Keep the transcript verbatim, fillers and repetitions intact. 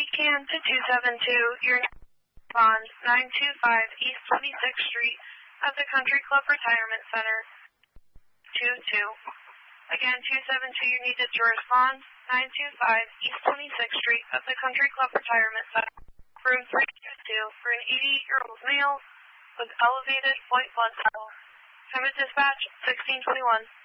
Beacon to two seven two, your on nine two five East twenty-sixth Street of the Country Club Retirement Center. two two. Again, two seven two, you needed to respond. nine two five East twenty-sixth Street of the Country Club Retirement Center. Room three two two for an eighty-eight-year-old male with elevated white blood cells. Time of dispatch, sixteen twenty-one.